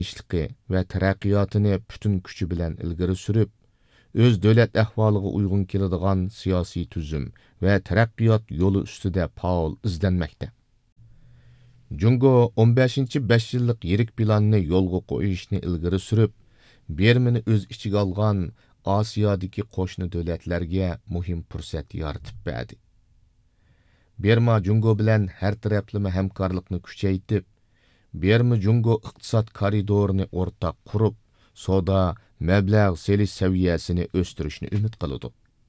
işliqi və tərəqqiyatını bütün küçü bilən ilgiri sürüb, öz dövlət əhvalığı uyğun keladigan siyasi tüzüm və tərəqqiyat yolu üstüdə faol izlənməkdə. Jungo 15-ci 5 yıllık yirik planını yolga qoyuşni ilgiri sürüb, Bermini öz içiga algan Asiyadagi qo'shni davlatlarga muhim fursat yaratib berdi. Berma Jungo bilan har taraflama hamkorlikni kuchaytirib, Berma-Jungo iqtisod koridorini o'rtaq qurib, savdo, mablag' selish saviyasini o'stirishni umid qiladi.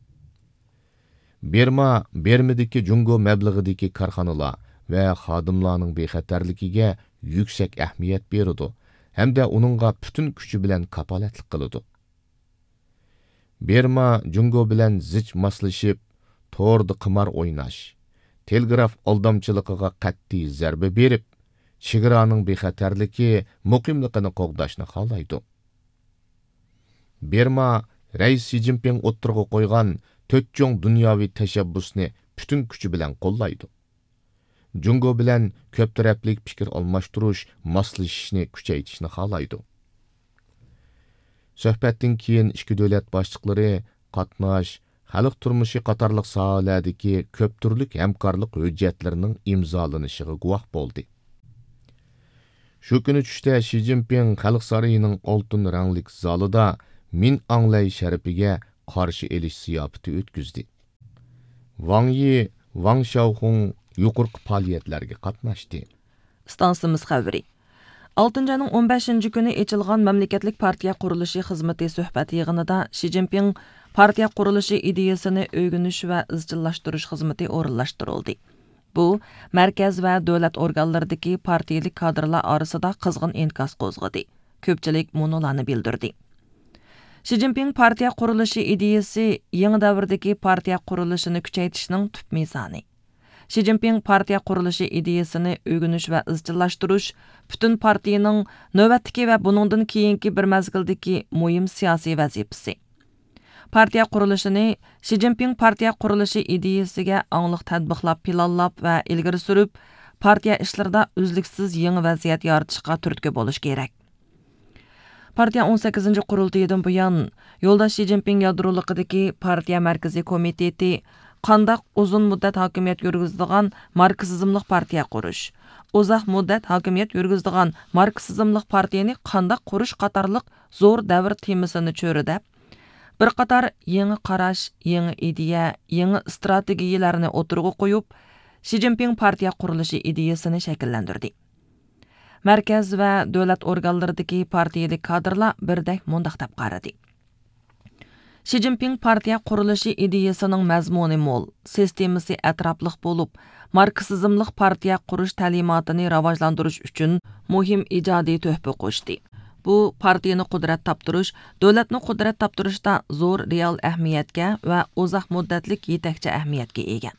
Bermadagi Jungo mablag'idagi korxonalar va xodimlarning bexatarligiga yuksak ahamiyat beradi hamda uningga butun kuchi bilan kapolatlik qiladi. Berma Jungo bilan zich moslashib, to'rda qimor o'ynash, telegraf aldamchiligiga qat'iy zarba berib, chegaraning bexatarligi, muqimligini qo'g'dashni xohlaydi. Berma Rais Xi Jinping o'ttirg'a qo'ygan 4 cho'ng dunyoviy tashabbusni butun kuchi bilan qo'llaydi. Jungo bilan ko'p taraflik fikr almashtirish, moslashishni kuchaytirishni xohlaydi. Suhbatdan keyin ikki davlat boshliqlari qatnash, xalq turmushi qatorliq sohalardagi ko'p turlik hamkorlik hujjatlarining imzolanishiga guvoh bo'ldi. Shu kuni tushda Xi Jinping Xalq saroyining oltin ranglik zalida Min Anglay sharafiga qarshi elish ziyofati o'tkazdi. Wang Yi, Wang Xiaohong yuqorqi faoliyatlarga qatnashdi. Stansimiz xabari. 6 ayning 15 kuni ochilgan mamlakatlik partiya qurilishi xizmati suhbat yig'inida Xi Jinping partiya qurilishi ideyasini o'rganish va izchillashtirish xizmati o'rinlashtirildi. Bu, markaz va davlat organlaridagi partiyalik kadrlar orasida qizg'in inkas qo'zg'adi. Ko'pchilik munolarni bildirdi. Xi Jinping partiya qurilishi ideyasi yangi davrdagi partiya qurilishini kuchaytirishning tub mezoni. Xi Jinping partiya qurilishi ideyasini o'rganish va izchillashtirish butun partiyaning navbatdagi va buningdan keyingi bir mazgildagi muhim siyosiy vazifasi. Partiya qurilishini Xi Jinping partiya qurilishi ideyasiga angliq tatbiqlab, planlab va ilgari surib, partiya ishlarida uzluksiz yangi vaziyat yaratishga turtki bo'lish kerak. Partiya 18 qurultaydan buyon yo'ldosh Xi Jinping yadroligidagi partiya markaziy komiteti qandaq uzun muddat hokimiyat yurgizadigan marksizmlik partiya qurish, uzoq muddat hokimiyat yurgizadigan marksizmlik partiyani qandaq qurish qatorliq zo'r davr temasini cho'ridab, bir qator yangi qarash, yangi ideya, yangi strategiyalarni o'tirg'a qo'yib, Xi Jinping partiya qurilishi ideyasini shakllantirdi. Markaz va davlat organlaridagi partiyalik kadrlar birdek mundaq deb qaradi. Xi Jinping partiya qurilishi ideyasining mazmuni mo'l, sistemasi atrofliq bo'lib, marksizmlik partiya qurish ta'limotini rivojlantirish uchun muhim ijodiy tuhfa qo'shdi. Bu partiyani qudrat toptirish, davlatni qudrat toptirishda zo'r real ahamiyatga va uzoq muddatlik yetakchi ahamiyatga ega.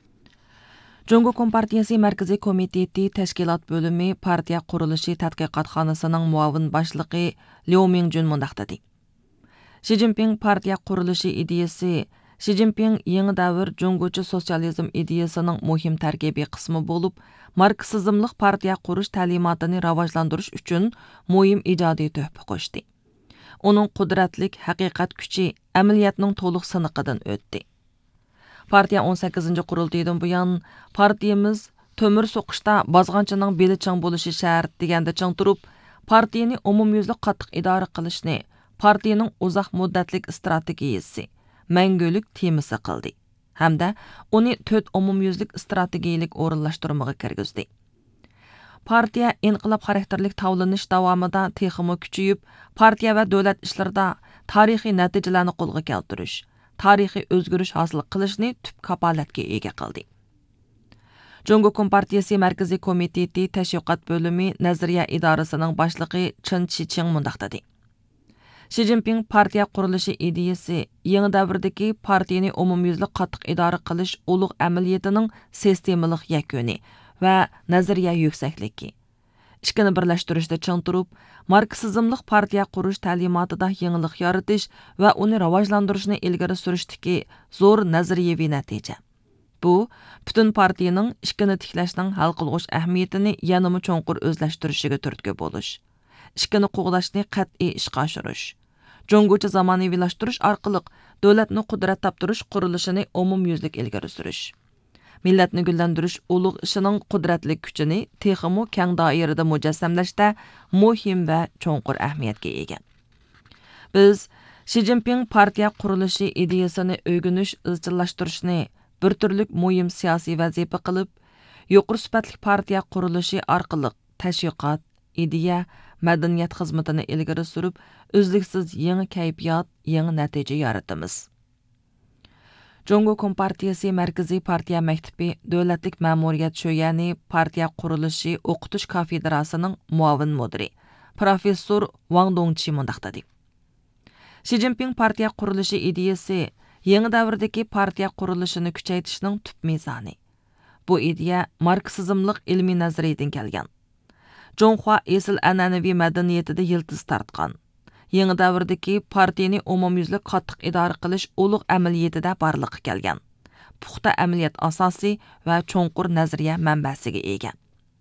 Jungo Kompartiyasi Markaziy komiteti tashkilot bo'limi partiya qurilishi tadqiqotxonasining muavin boshlig'i Liu Mingjun mundaq dedi. Xi Jinping partiya qurilishi ideyasi Xi Jinping yangi davr jungochi sotsializm ideyasining muhim tarkibiy qismi bo'lib, marksizmlik partiya qurish ta'limotini rivojlantirish uchun muhim ijodiy tuhfa qo'shdi. Uning qudratlik haqiqat kuchi amaliyotning to'liq siniqidan o'tdi. Partiya 18 qurultaydan buyon partiyamiz to'mir so'qishda bozg'anchining beli chang bo'lishi shart deganda chang turib, partiyani umumyuzlik qattiq idora qilishni partiyaning uzoq muddatlik strategiyasi, mangulik temasi qildi. Hamda uni 4 umumyuzlik strategiyalik o'rinlashtirmaga kirgizdi. Partiya inqilob xarakterlik tavlanish davomida texmo kuchayib, partiya va davlat ishlarida tarixiy natijalarni qo'lga keltirish, tarixiy o'zgarish hosil qilishni tub kapolatga ega qildi. Jungo Kompartiyasi Markaziy komiteti tashviqot bo'limi nazariya idorasining boshlig'i Chen Chiching mundaq dedi. Xi Jinping partiya qurilishi ideyasi yangi davrdagi partiyani umumyuzlik qattiq idora qilish ulug' amaliyatining sistemalik yakuni va nazariya yuksakligi. Ikkini birlashtirishda chang turib, marksizmlik partiya qurish ta'limotida yangilik yaratish va uni rivojlantirishni ilgari surishdagi zo'r nazariyaviy natija. Bu, butun partiyaning ikkini tiklashning hal qilg'uch ahamiyatini yanama cho'nqur o'zlashtirishiga turtki bo'lish. ishkini qo'g'dashni qat'iy ishga oshirish, Jongocha zamonaviylashtirish orqali davlatni qudrat toptirish qurilishini umumyuzlik ilgari surish, millatni gullantirish ulug' ishining qudratli kuchini texmo keng doirada mujassamlashda muhim va cho'nqur ahamiyatga ega. Biz Xi Jinping partiya qurilishi ideyasini o'rganish, izchillashtirishni bir turlik muhim siyosiy vazifa qilib, yuqori sifatli partiya qurilishi orqali tashviqot, ideya, madaniyat xizmatini ilgari surib, uzluksiz yangi kayfiyat, yangi natija yaratamiz. Jongo Kompartiyasi Markaziy partiya maktabi davlatlik ma'muriyat sho'yani partiya qurilishi o'qitish kafedrasining muavin mudiri professor Wang Dongqi mundaq dedi. Xi Jinping partiya qurilishi ideyasi yangi davrdagi partiya qurilishini kuchaytirishning tub mezoni. Bu ideya marksizmlik ilmiy nazariyadan kelgan. Jonghua esil an'anaviy madaniyatida yildiz tartgan. Yangi davrdagi partiyani umumyuzlik qattiq idora qilish ulug' amaliyatida barliqqa kelgan. Puxta amaliyat asosi va cho'nqur nazariya manbasiga ega.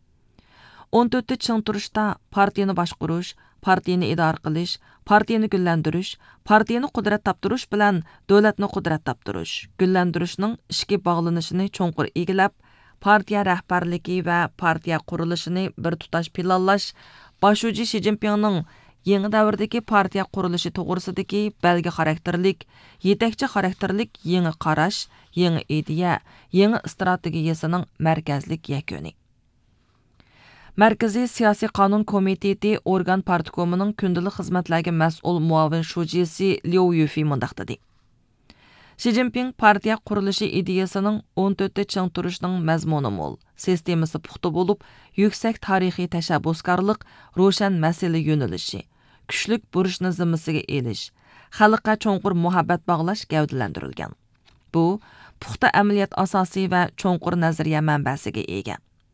14-ching turishda partiyani boshqarish, partiyani idora qilish, partiyani gullantirish, partiyani qudrat toptirish bilan davlatni qudrat toptirish, gullantirishning ishga bog'lanishini cho'nqur egilab, partiya rahbarligi va partiya qurilishini bir tutash planlash, boshuvchi Xi Jinpingning yangi davrdagi partiya qurilishi to'g'risidagi belgi xarakterlik, yetakchi xarakterlik yangi qarash, yangi ideya, yangi strategiyasining markazlik yakuni. Markaziy siyosiy qonun komiteti organ partikomining kundalik xizmatlarga mas'ul muavin shujisi Liu Yufi mundaq dedi. Xi Jinping partiya qurilishi ideyasining 14-ching turishining mazmuni mo'l, sistemasi puxta bo'lib, yuksak tarixiy tashabbuskorlik, ro'shan masala yo'nalishi, kuchlik burishni zimmasiga elish, xalqqa cho'nqur muhabbat bog'lash gavdalantirilgan. Bu puxta amaliyat asosiy va cho'nqur nazariya manbasiga ega.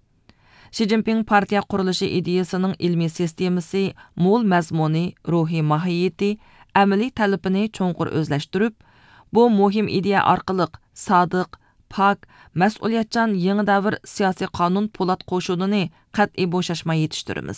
Xi Jinping partiya qurilishi ideyasining ilmiy sistemasi mo'l mazmuni, ruhiy mohiyati, amaliy talabini cho'nqur o'zlashtirib, bu muhim ideya orqali sodiq, pak, mas'uliyatchan yangi davr siyosiy qonun po'lat qo'shunini qat'iy bo'shashmay yetishtiramiz.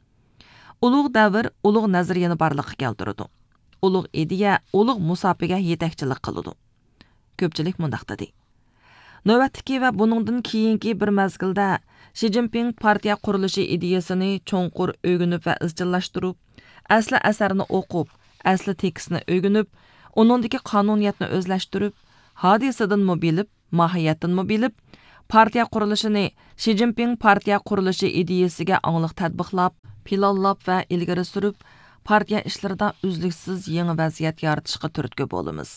Ulug' davr ulug' nazariyani barliqqa keltiradi. Ulug' ideya ulug' musofiga yetakchilik qiladi. Ko'pchilik mundaq dedi. Navbatdagi va buningdan keyingi bir mazgilda Xi Jinping partiya qurilishi ideyasini cho'nqur o'rganib va izchillashtirib, asli asarni o'qib, asli tekstni o'rganib, uningdagi qonuniyatni o'zlashtirib, hodisadan bilib, mohiyatdan bilib, partiya qurilishini Xi Jinping partiya qurilishi ideyasiga aniq tatbiqlab, planlab va ilgari surib, partiya ishlarida uzluksiz yangi vaziyat yaratishga turtki bo'lamiz.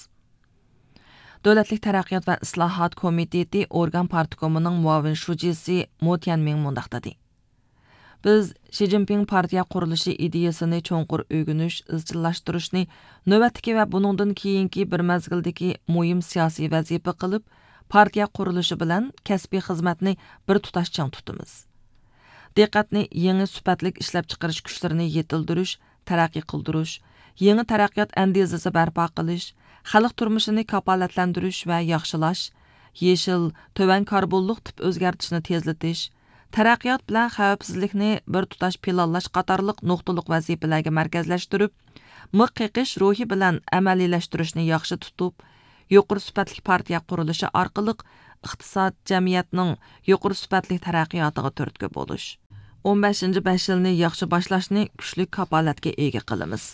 Davlatlik taraqqiyot va islohot komiteti organ partikomining muavin shujisi Mo Tianming mundaq dedi. Biz Xi Jinping partiya qurilishi ideyasini cho'nqur o'rganish, izchillashtirishni navbatdagi va buningdan keyingi bir mazgildagi muhim siyosiy vazifa qilib, partiya qurilishi bilan kasbiy xizmatni bir tutashchan tutamiz. Diqqatni yangi sifatlik ishlab chiqarish kuchlarini yetildirish, taraqqiy qildirish, yangi taraqqiyot andezasi barpo qilish, xalq turmushini kafolatlantirish va yaxshilash, yeshil, to'van karbonliq tip o'zgartishni tezlatish, taraqqiyot bilan xavfsizlikni bir tutash planlash qatorliq nuqtaliq vazifalarga markazlashtirib, miqiqish ruhi bilan amaliylashtirish yaxshi tutib, yuqori sifatli partiya qurilishi orqali iqtisod jamiyatning yuqori sifatli taraqqiyotiga turtki bo'lish, 15-5 yilni yaxshi boshlashni kuchli kafolatga ega qilamiz.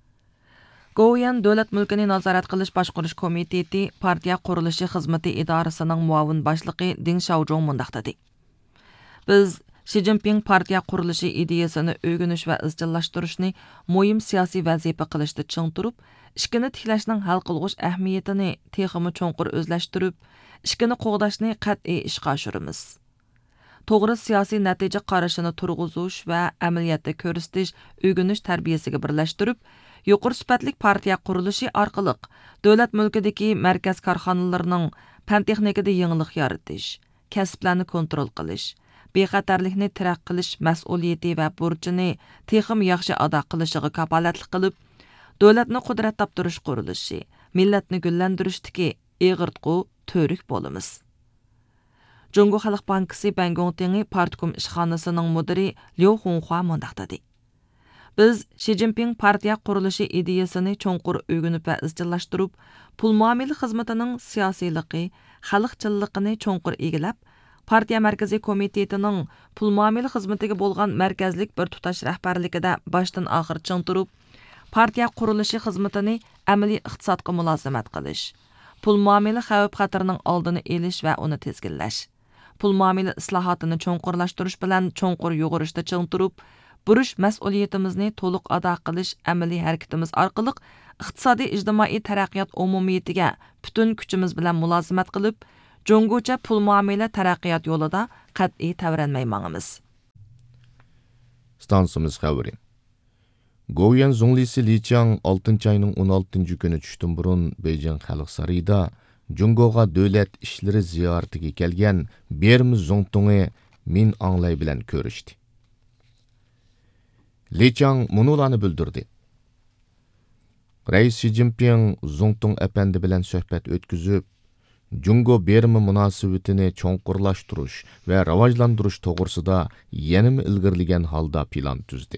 Go'yan davlat mulkini nazorat qilish boshqarish komiteti partiya qurilishi xizmati idorasining muavin boshlig'i Ding Xiaozhong mundaq dedi. Biz Xi Jinping partiya qurilishi ideyasini o'rganish va izchillashtirishni muhim siyosiy vazifa qilishda ching turib, ishkini tiklashning hal qilg'ush ahamiyatini texmi cho'nqur o'zlashtirib, ishkini qo'g'dashni qat'iy ishga oshiramiz. To'g'ri siyosiy natija qarashini turg'izish va amaliyotda ko'rsatish, o'rganish tarbiyasiga birlashtirib, yuqori sifatli partiya qurilishi orqali davlat mulkidagi markaz korxonalarining fan texnikada yangilik yaratish, kasblarni kontrol qilish, bexatarlikni taraq qilish mas'uliyati va burchini texim yaxshi ado qilishiga kafolatlik qilib, davlatni qudrat toptirish qurilishi, millatni gullantirishdagi eg'irtqu to'rik bo'lamiz. Jongo Xalq Bankisi Bangong Tengi partikom ishxonasining mudiri Liu Honghua mundaq dedi. Biz Xi Jinping partiya qurilishi ideyasini cho'nqur o'rganib va izchillashtirib, pul muomala xizmatining siyosiyligi, xalqchilligini cho'nqur egilab, partiya markaziy komitetining pul muomala xizmatiga bo'lgan markazlik bir tutash rahbarligida boshdan oxir ching turib, partiya qurilishi xizmatini amaliy iqtisodga mulozimat qilish, pul muomala xavf-xatarining oldini olish va uni tezginlash, pul muomala islohotini cho'nqurlashtirish bilan cho'nqur yo'g'irishda ching turib, burush mas'uliyatimizni to'liq ado qilish amaliy harakatimiz orqali iqtisodiy ijtimoiy taraqqiyot umumiyatiga butun kuchimiz bilan mulozimat qilib, Jungocha pul muomala taraqqiyot yo'lida qat'iy tavranmay mangimiz. Stansimiz xabari. Goyan Zhonglisi Li Qiang 6-ayning 16-kuni tushdan burun Beijing Xalq sarayida Jungoga davlat ishlari ziyoratiga kelgan Bermi Zongtong'i Min Anglay bilan ko'rishdi. Li Qiang munolarni bildirdi. Rais Xi Jinping Zongtong apandi bilan suhbat o'tkazib, Jungo Bermi munosabatini cho'nqurlashtirish va rivojlantirish to'g'risida yanada ilgirlagan holda plan tuzdi.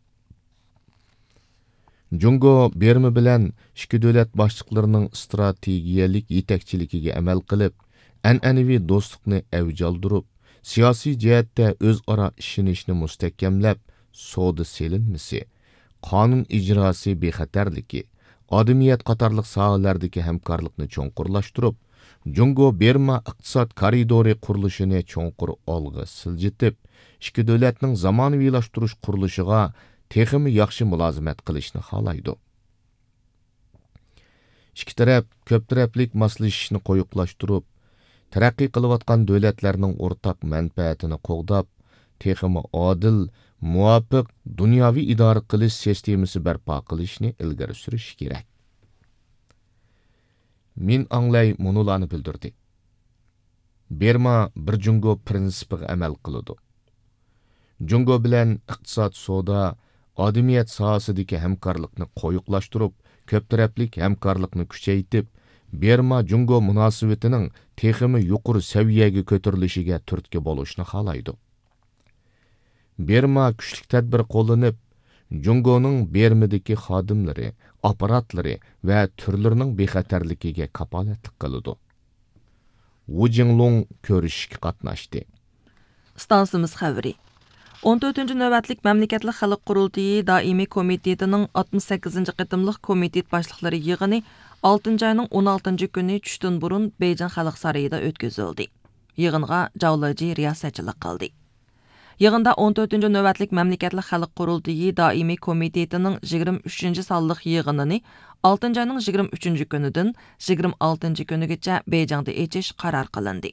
Jungo Bermi bilan ikki davlat boshliqlarining strategiyalik yetakchiligiga amal qilib, an'anaviy do'stlikni avj oldirib, siyosiy jihatda o'zaro ishonishni mustahkamlab, savdo selinmasi, qonun ijrosi bexatarligi, odamiyat qatorliq sohalardagi hamkorlikni cho'nqurlashtirib, Jungo Berma iqtisod koridori qurilishini cho'nqur olg'a siljitib, ikki davlatning zamonaviylashtirish qurilishiga texmi yaxshi mulozimat qilishni xohlaydi. Ikki taraf ko'p taraflik moslashishni qo'yiqlashtirib, taraqqiy qilayotgan davlatlarning o'rtaq manfaatini qo'g'dab, texmi odil, muvofiq dunyoviy idora qilish sistemasi barpo qilishni ilgari surish kerak. Min Anglay munolarni bildirdi. Berma bir Jungo prinsipiga amal qiladi. Jungo bilan iqtisod, savdo, odamiyat sohasidagi hamkorlikni qo'yiqlashtirib, ko'p taraflik hamkorlikni kuchaytirib, Berma Jungo munosabatining texmi yuqori saviyaga ko'tarilishiga turtki bo'lishni xohlaydi. Berma kuchli tadbir qo'llanib, Jungoning Bermidagi xodimlari, apparatlari va turlarining bexatarligiga kapolatlik qiladi. Wu Jinglong ko'rishga qatnashdi. Stansimiz xabari. 14 navbatlik mamlakatlik xalq qurultiyi doimiy komitetining 68 qitimliq komitet boshliqlari yig'ini 6-ayning 16-kuni tushdan burun Beijing Xalq sarayida o'tkazildi. Yig'inga Javlaji riyosatchilik qildi. Yig'inda 14 navbatlik mamlakatlik xalq qurultiyi doimiy komitetining 23 sonliq yig'inini 6-ayning 23 kunidan 26 kunigacha Beijingda echish qaror qilindi.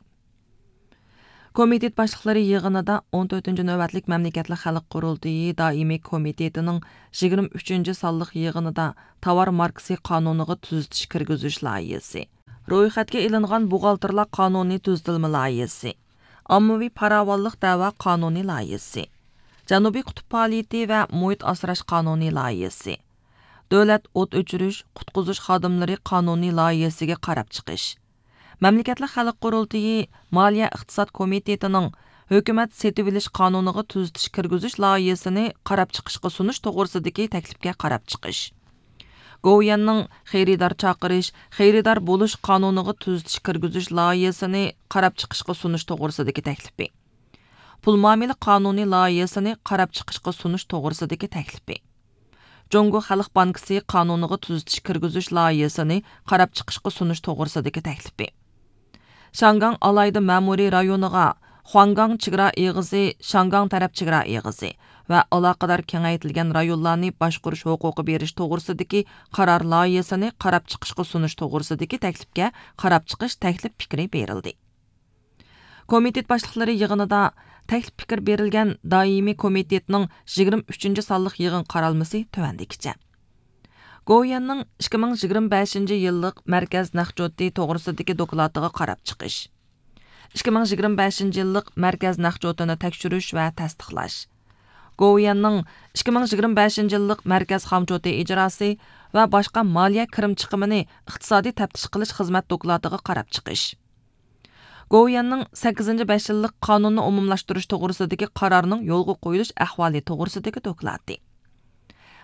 Komitet boshliqlari yig'inida 14 navbatlik mamlakatlik xalq qurultiyi doimiy komitetining 23 sonliq yig'inida tovar markasi qonuniga tuzitish kirgizish loyihasi, ro'yxatga ilingan buxgalterlar qonuniy tuzitilma loyihasi, ommaviy paravonlik da'vo qonuniy loyihasi, Janubiy qutb faoliyati va muhit asrash qonuniy loyihasi, davlat o't o'chirish, qutqizish xodimlari qonuniy loyihasiga qarab chiqish, Mamlakatli xalq qurultiyi Moliya iqtisod komitetining hukumat setib olish qonuniga tuzitish kirgizish loyihasini qarab chiqishga sunish to'g'risidagi taklifga qarab chiqish. Goyanning xaridor chaqirish, xaridor bo'lish qonuniga tuzitish kirgizish loyihasini qarab chiqishga sunish to'g'risidagi taklifi. Pul muomala qonuniy loyihasini qarab chiqishga sunish to'g'risidagi taklifi. Jungo Xalq bankasi qonuniga tuzitish kirgizish loyihasini qarab chiqishga sunish to'g'risidagi taklifi. Shangang alayda ma'muriy rayoniga Huangang chegara eg'izi, Shangang taraf chegara eg'izi va aloqador kengaytirilgan rayonlarni boshqarish huquqi berish to'g'risidagi qaror loyihasini qarab chiqishga sunish to'g'risidagi taklifga qarab chiqish taklif fikri berildi. Komitet boshliqlari yig'inida taklif fikr berilgan doimiy komitetning 23 sonliq yig'in qaralmasi tuvandikicha. Goyanning 2025 yillik markaz naqdjoti to'g'risidagi doklatiga qarab chiqish. 2025 yillik markaz naqdjotini tekshirish va tasdiqlash. Goyanning 2025 yillik markaz xamjoti ijrosi va boshqa moliya kirim chiqimini iqtisodiy taftish qilish xizmat doklatiga qarab chiqish. Goyanning 8-5 yillik qonunni umumlashtirish to'g'risidagi qarorning yo'lga qo'yilish ahvoli to'g'risidagi doklati.